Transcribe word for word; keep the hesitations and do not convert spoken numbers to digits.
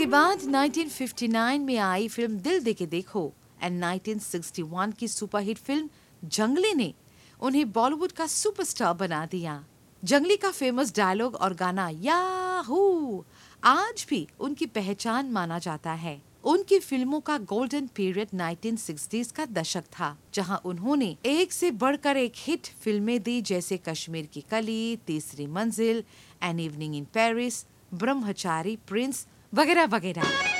बाद nineteen fifty nine में आई film दिल दे के देखो एंड नाइनटीन सिक्सटी वन की सुपरहिट फिल्म जंगली ने उन्हें बॉलीवुड का सुपरस्टार बना दिया। जंगली का फेमस डायलॉग और गाना याहू आज भी उनकी पहचान माना जाता है। उनकी फिल्मों का गोल्डन पीरियड नाइनटीन सिक्सटीज़ का दशक था, जहां उन्होंने एक से बढ़कर एक हिट फिल्में दी, जैसे कश्मीर की कली, तीसरी मंजिल, an evening in Paris, Brahmachari, Prince वगैरह वगैरह।